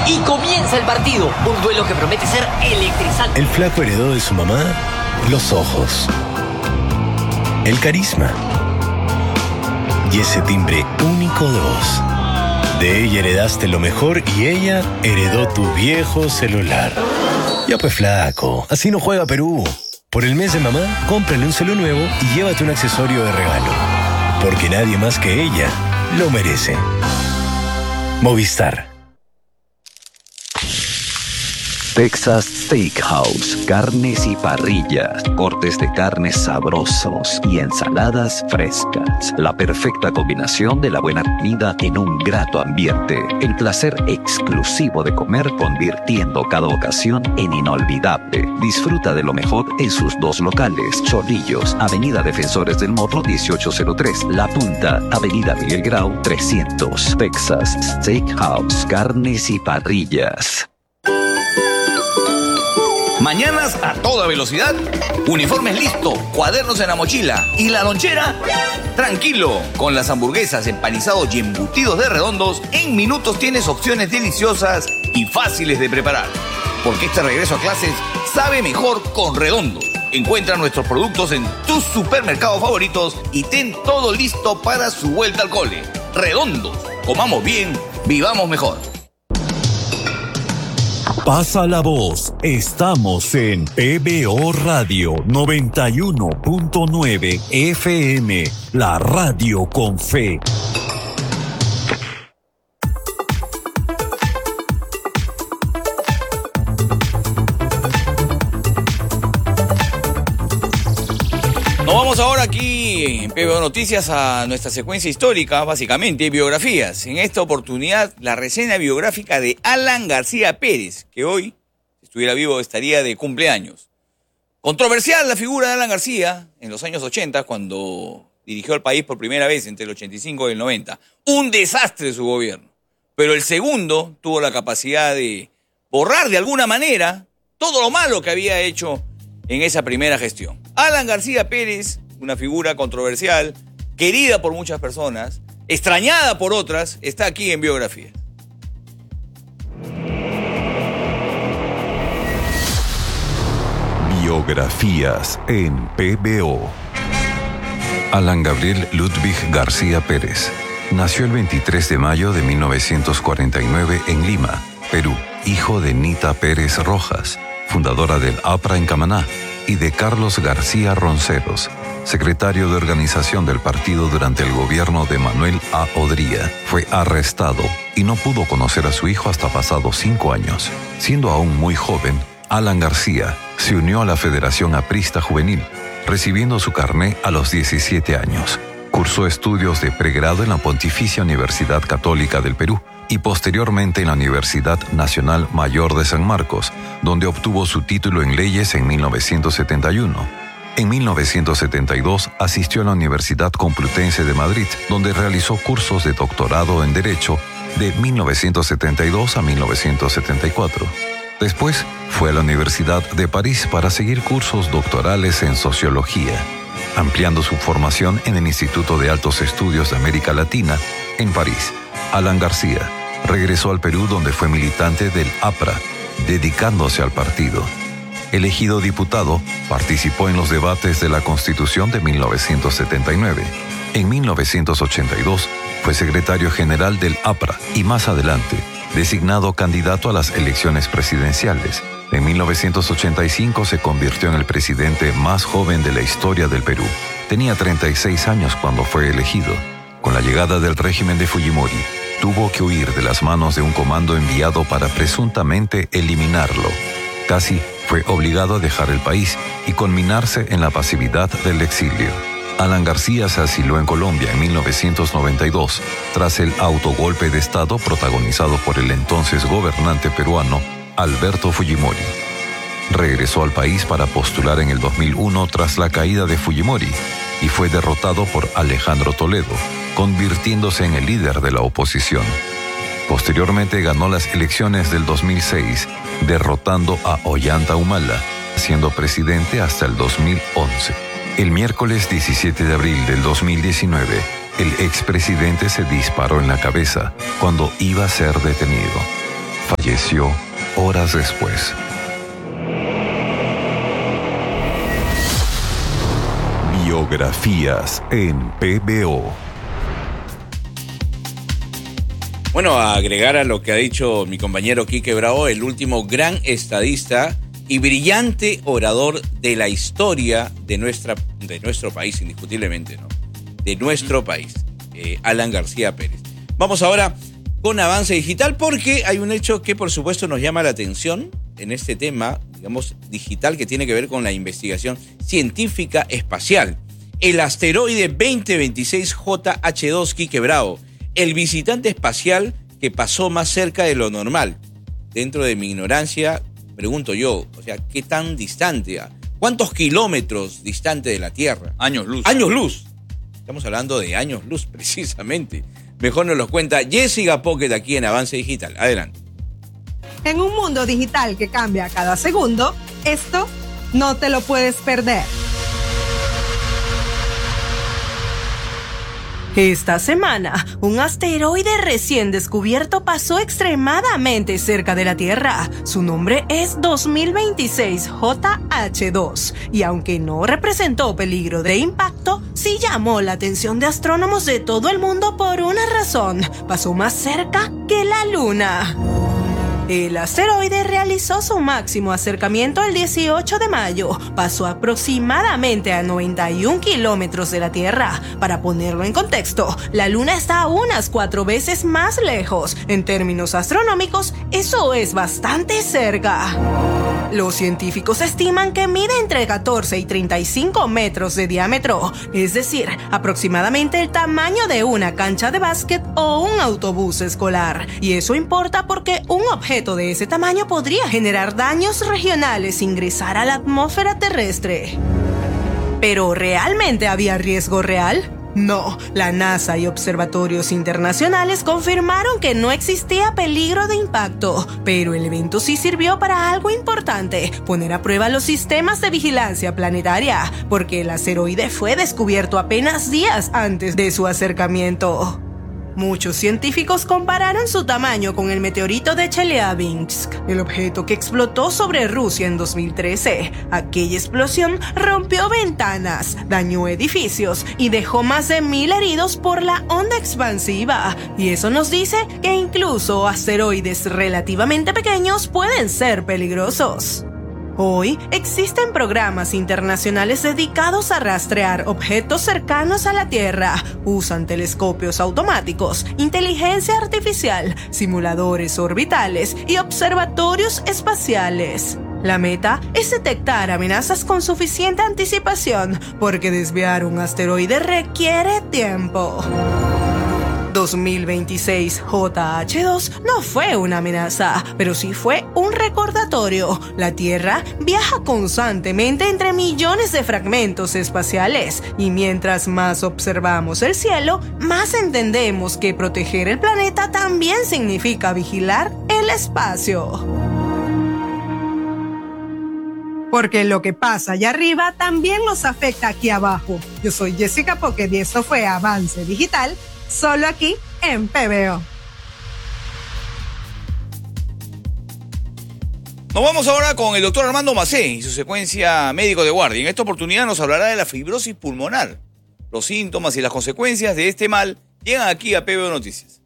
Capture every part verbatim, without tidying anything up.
Y comienza el partido, un duelo que promete ser electrizante. El flaco heredó de su mamá los ojos, el carisma y ese timbre único de voz. De ella heredaste lo mejor y ella heredó tu viejo celular. Ya pues flaco, así no juega Perú. Por el mes de mamá, cómprale un celular nuevo y llévate un accesorio de regalo. Porque nadie más que ella lo merece. Movistar. Texas Steakhouse, carnes y parrillas, cortes de carnes sabrosos y ensaladas frescas. La perfecta combinación de la buena comida en un grato ambiente. El placer exclusivo de comer convirtiendo cada ocasión en inolvidable. Disfruta de lo mejor en sus dos locales. Chorrillos, Avenida Defensores del Morro dieciocho cero tres. La Punta, Avenida Miguel Grau trescientos. Texas Steakhouse, carnes y parrillas. Mañanas a toda velocidad, uniformes listo, cuadernos en la mochila y la lonchera. Tranquilo, con las hamburguesas, empanizados y embutidos de Redondos, en minutos tienes opciones deliciosas y fáciles de preparar. Porque este regreso a clases sabe mejor con Redondos. Encuentra nuestros productos en tus supermercados favoritos y ten todo listo para su vuelta al cole. Redondos, comamos bien, vivamos mejor. Pasa la voz, estamos en P B O Radio noventa y uno punto nueve F M, la radio con fe. Nos vamos ahora aquí en P B O Noticias a nuestra secuencia histórica, básicamente biografías. En esta oportunidad, la reseña biográfica de Alan García Pérez, que hoy, si estuviera vivo, estaría de cumpleaños. Controversial la figura de Alan García en los años ochenta, cuando dirigió al país por primera vez entre el ochenta y cinco y el noventa. Un desastre su gobierno. Pero el segundo tuvo la capacidad de borrar de alguna manera todo lo malo que había hecho en esa primera gestión. Alan García Pérez, una figura controversial, querida por muchas personas, extrañada por otras, está aquí en Biografía. Biografías en P B O. Alan Gabriel Ludwig García Pérez nació el veintitrés de mayo de mil novecientos cuarenta y nueve en Lima, Perú, hijo de Nita Pérez Rojas, fundadora del APRA en Camaná, y de Carlos García Ronceros, secretario de organización del partido durante el gobierno de Manuel A. Odría. Fue arrestado y no pudo conocer a su hijo hasta pasados cinco años. Siendo aún muy joven, Alan García se unió a la Federación Aprista Juvenil, recibiendo su carné a los diecisiete años. Cursó estudios de pregrado en la Pontificia Universidad Católica del Perú y posteriormente en la Universidad Nacional Mayor de San Marcos, donde obtuvo su título en leyes en mil novecientos setenta y uno. En mil novecientos setenta y dos asistió a la Universidad Complutense de Madrid, donde realizó cursos de doctorado en Derecho de mil novecientos setenta y dos a mil novecientos setenta y cuatro. Después fue a la Universidad de París para seguir cursos doctorales en Sociología, ampliando su formación en el Instituto de Altos Estudios de América Latina en París. Alan García regresó al Perú, donde fue militante del APRA, dedicándose al partido. Elegido diputado, participó en los debates de la Constitución de mil novecientos setenta y nueve. En mil novecientos ochenta y dos fue secretario general del APRA y más adelante designado candidato a las elecciones presidenciales. En mil novecientos ochenta y cinco se convirtió en el presidente más joven de la historia del Perú. Tenía treinta y seis años cuando fue elegido. Con la llegada del régimen de Fujimori, tuvo que huir de las manos de un comando enviado para presuntamente eliminarlo. Casi fue obligado a dejar el país y conminarse en la pasividad del exilio. Alan García se asiló en Colombia en mil novecientos noventa y dos, tras el autogolpe de Estado protagonizado por el entonces gobernante peruano Alberto Fujimori. Regresó al país para postular en el dos mil uno tras la caída de Fujimori y fue derrotado por Alejandro Toledo, convirtiéndose en el líder de la oposición. Posteriormente ganó las elecciones del dos mil seis, derrotando a Ollanta Humala, siendo presidente hasta el dos mil once. El miércoles diecisiete de abril del dos mil diecinueve, el expresidente se disparó en la cabeza cuando iba a ser detenido. falleció horas después. Biografías en P B O. Bueno, a agregar a lo que ha dicho mi compañero Quique Bravo, el último gran estadista y brillante orador de la historia de, nuestra, de nuestro país, indiscutiblemente, ¿no? De nuestro país, eh, Alan García Pérez. Vamos ahora con Avance Digital, porque hay un hecho que por supuesto nos llama la atención en este tema, digamos, digital, que tiene que ver con la investigación científica espacial. El asteroide veinte veintiséis J H dos, Quique Bravo, el visitante espacial que pasó más cerca de lo normal. Dentro de mi ignorancia, pregunto yo, o sea, ¿qué tan distante? ¿Cuántos kilómetros distante de la Tierra? Años luz. Años luz. Estamos hablando de años luz, precisamente. Mejor nos lo cuenta Jessica Pocket aquí en Avance Digital. Adelante. En un mundo digital que cambia cada segundo, esto no te lo puedes perder. Esta semana, un asteroide recién descubierto pasó extremadamente cerca de la Tierra. Su nombre es dos mil veintiséis J H dos, y aunque no representó peligro de impacto, sí llamó la atención de astrónomos de todo el mundo por una razón: pasó más cerca que la Luna. El asteroide realizó su máximo acercamiento el dieciocho de mayo. Pasó aproximadamente a noventa y un kilómetros de la Tierra. Para ponerlo en contexto, la Luna está a unas cuatro veces más lejos. En términos astronómicos, eso es bastante cerca. Los científicos estiman que mide entre catorce y treinta y cinco metros de diámetro, es decir, aproximadamente el tamaño de una cancha de básquet o un autobús escolar. Y eso importa porque un objeto de ese tamaño podría generar daños regionales e ingresar a la atmósfera terrestre. ¿Pero realmente había riesgo real? No, la NASA y observatorios internacionales confirmaron que no existía peligro de impacto, pero el evento sí sirvió para algo importante: poner a prueba los sistemas de vigilancia planetaria, porque el asteroide fue descubierto apenas días antes de su acercamiento. Muchos científicos compararon su tamaño con el meteorito de Chelyabinsk, el objeto que explotó sobre Rusia en dos mil trece. Aquella explosión rompió ventanas, dañó edificios y dejó más de mil heridos por la onda expansiva. Y eso nos dice que incluso asteroides relativamente pequeños pueden ser peligrosos. Hoy existen programas internacionales dedicados a rastrear objetos cercanos a la Tierra. Usan telescopios automáticos, inteligencia artificial, simuladores orbitales y observatorios espaciales. La meta es detectar amenazas con suficiente anticipación, porque desviar un asteroide requiere tiempo. dos mil veintiséis J H dos no fue una amenaza, pero sí fue un recordatorio. La Tierra viaja constantemente entre millones de fragmentos espaciales, y mientras más observamos el cielo, más entendemos que proteger el planeta también significa vigilar el espacio. Porque lo que pasa allá arriba también nos afecta aquí abajo. Yo soy Jessica Pocket y esto fue Avance Digital, solo aquí en P B O. Nos vamos ahora con el doctor Armando Macé y su secuencia médico de guardia. En esta oportunidad nos hablará de la fibrosis pulmonar. Los síntomas y las consecuencias de este mal llegan aquí a P B O Noticias.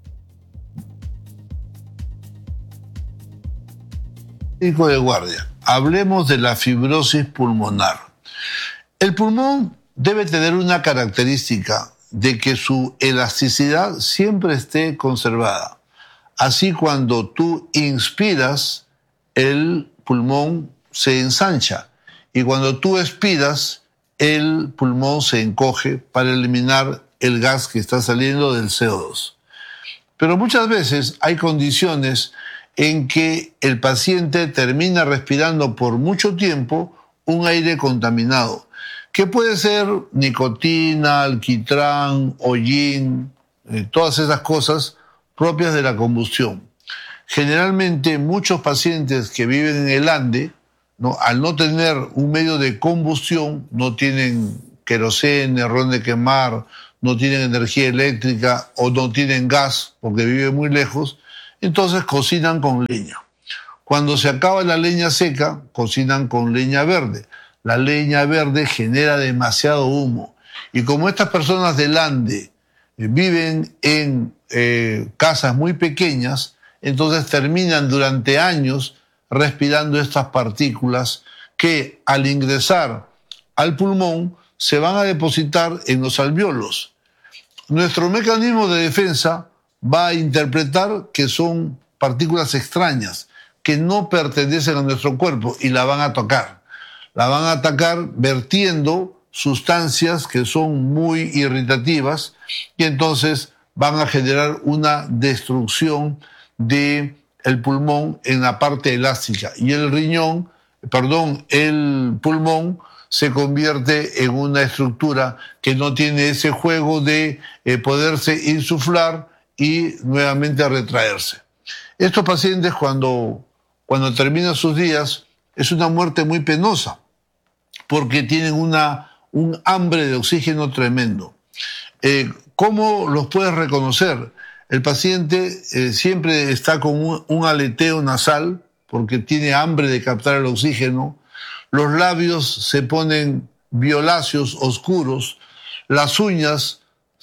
Médico de guardia. Hablemos de la fibrosis pulmonar. El pulmón debe tener una característica de que su elasticidad siempre esté conservada. Así, cuando tú inspiras, el pulmón se ensancha, y cuando tú expiras, el pulmón se encoge para eliminar el gas que está saliendo del C O dos. Pero muchas veces hay condiciones en que el paciente termina respirando por mucho tiempo un aire contaminado, que puede ser nicotina, alquitrán, hollín, eh, todas esas cosas propias de la combustión. Generalmente muchos pacientes que viven en el Ande, ¿no?, al no tener un medio de combustión, no tienen querosene, ron de quemar, no tienen energía eléctrica o no tienen gas porque viven muy lejos, entonces cocinan con leña. Cuando se acaba la leña seca, cocinan con leña verde. La leña verde genera demasiado humo. Y como estas personas del Ande eh, viven en eh, casas muy pequeñas, entonces terminan durante años respirando estas partículas que al ingresar al pulmón se van a depositar en los alvéolos. Nuestro mecanismo de defensa va a interpretar que son partículas extrañas, que no pertenecen a nuestro cuerpo y la van a atacar. La van a atacar vertiendo sustancias que son muy irritativas y entonces van a generar una destrucción del pulmón en la parte elástica. Y el riñón, perdón, el pulmón se convierte en una estructura que no tiene ese juego de eh, poderse insuflar y nuevamente retraerse. Estos pacientes cuando, cuando terminan sus días es una muerte muy penosa porque tienen una, un hambre de oxígeno tremendo. Eh, ¿Cómo los puedes reconocer? El paciente eh, siempre está con un, un aleteo nasal porque tiene hambre de captar el oxígeno. Los labios se ponen violáceos, oscuros. Las uñas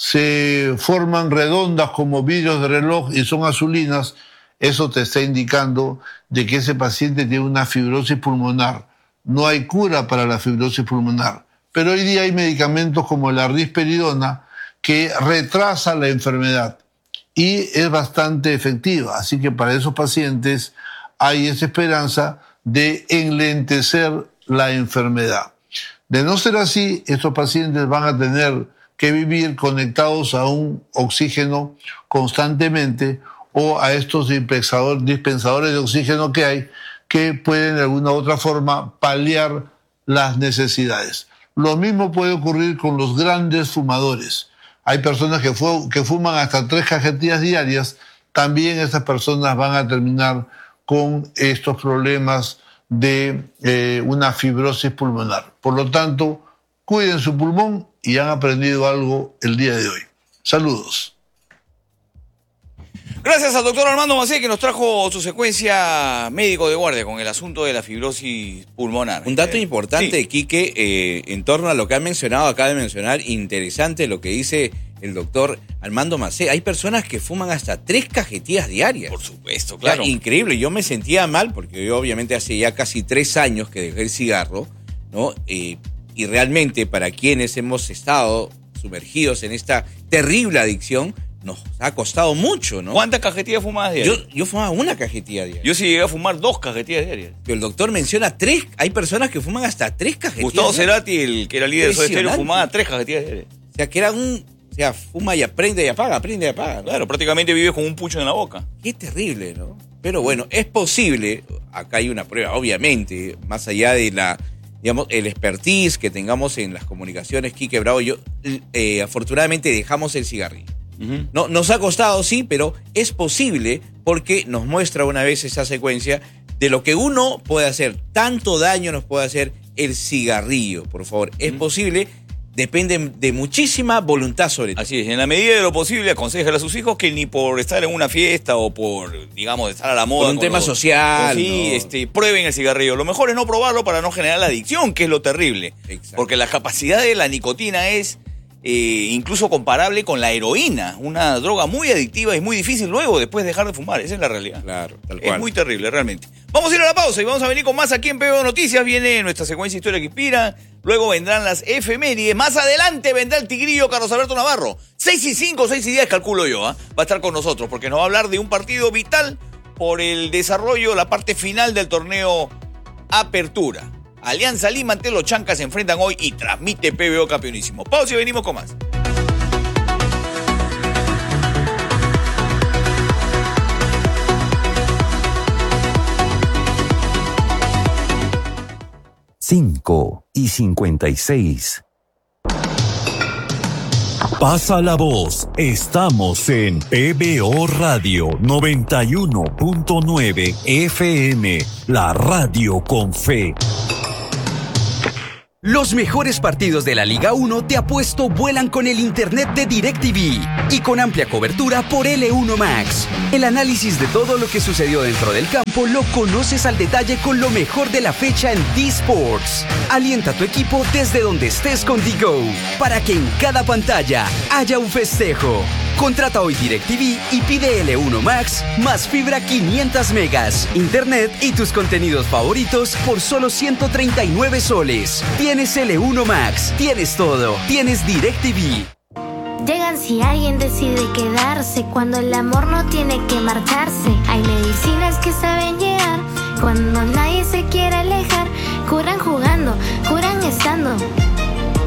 se forman redondas como vidrios de reloj y son azulinas. Eso te está indicando de que ese paciente tiene una fibrosis pulmonar. No hay cura para la fibrosis pulmonar, pero hoy día hay medicamentos como la risperidona que retrasa la enfermedad y es bastante efectiva. Así que para esos pacientes hay esa esperanza de enlentecer la enfermedad. De no ser así, estos pacientes van a tener que vivir conectados a un oxígeno constantemente o a estos dispensadores de oxígeno que hay, que pueden de alguna u otra forma paliar las necesidades. Lo mismo puede ocurrir con los grandes fumadores. Hay personas que, fu- que fuman hasta tres cajetillas diarias. También esas personas van a terminar con estos problemas de eh, una fibrosis pulmonar. Por lo tanto, cuiden su pulmón y han aprendido algo el día de hoy. Saludos. Gracias al doctor Armando Macé que nos trajo su secuencia médico de guardia con el asunto de la fibrosis pulmonar. Un dato Eh, importante, sí. Quique, eh, en torno a lo que ha mencionado, acaba de mencionar, interesante lo que dice el doctor Armando Macé. Hay personas que fuman hasta tres cajetillas diarias. Por supuesto, O sea, claro. increíble. Yo me sentía mal porque yo obviamente hace ya casi tres años que dejé el cigarro, ¿no? Eh, y realmente para quienes hemos estado sumergidos en esta terrible adicción, nos ha costado mucho, ¿no? ¿Cuántas cajetillas fumadas diarias? Yo, yo fumaba una cajetilla diaria. Yo sí llegué a fumar dos cajetillas diarias. Pero el doctor menciona tres. Hay personas que fuman hasta tres cajetillas Gustavo diarias. Cerati, el que era líder de Soda Stereo, Impresionante. fumaba tres cajetillas diarias. O sea, que era un... O sea, fuma y aprende y apaga, aprende y apaga, ¿no? Claro, prácticamente vives con un pucho en la boca. Qué terrible, ¿no? Pero bueno, es posible, acá hay una prueba, obviamente, más allá de la, digamos, el expertise que tengamos en las comunicaciones, Quique Bravo y yo, eh, afortunadamente dejamos el cigarrillo. Uh-huh. No, nos ha costado, sí, pero es posible porque nos muestra una vez esa secuencia de lo que uno puede hacer. Tanto daño nos puede hacer el cigarrillo, por favor. Es Uh-huh. posible, depende de muchísima voluntad sobre todo. Así es, en la medida de lo posible, aconsejale a sus hijos que ni por estar en una fiesta o por, digamos, estar a la moda. Por un con tema los- social, Sí, ¿no? este, prueben el cigarrillo. Lo mejor es no probarlo para no generar la adicción, que es lo terrible. Exacto. Porque la capacidad de la nicotina es eh, incluso comparable con la heroína, una droga muy adictiva y muy difícil luego después dejar de fumar. Esa es la realidad. Claro, tal Es cual. muy terrible, realmente. Vamos a ir a la pausa y vamos a venir con más aquí en P B O Noticias. Viene nuestra secuencia Historia que Inspira. Luego vendrán las efemérides. Más adelante vendrá el tigrillo Carlos Alberto Navarro. seis y cinco, seis y diez, calculo yo. ¿eh? Va a estar con nosotros porque nos va a hablar de un partido vital por el desarrollo, la parte final del torneo Apertura. Alianza Lima ante los Chancas se enfrentan hoy y transmite P B O Campeonísimo. Pausa y venimos con más. cinco y cincuenta y seis. Pasa la voz, estamos en P B O Radio noventa y uno punto nueve F M, la radio con fe. Los mejores partidos de la Liga uno Te Apuesto vuelan con el internet de DirecTV y con amplia cobertura por L uno Max. El análisis de todo lo que sucedió dentro del campo lo conoces al detalle con lo mejor de la fecha en D-Sports. Alienta a tu equipo desde donde estés con DiGo para que en cada pantalla haya un festejo. Contrata hoy DirecTV y pide L uno Max más fibra quinientos megas, internet y tus contenidos favoritos por solo ciento treinta y nueve soles. Tienes L uno Max, tienes todo, tienes DirecTV. Llegan si alguien decide quedarse, cuando el amor no tiene que marcharse. Hay medicinas que saben llegar cuando nadie se quiere alejar. Curan jugando, curan estando.